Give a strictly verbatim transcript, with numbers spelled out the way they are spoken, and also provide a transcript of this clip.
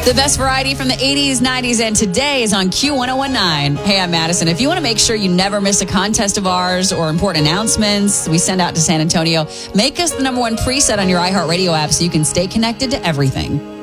The best variety from the eighties, nineties, and today is on Q ten nineteen. Hey, I'm Madison. If you want to make sure you never miss a contest of ours or important announcements we send out to San Antonio, make us the number one preset on your iHeartRadio app so you can stay connected to everything.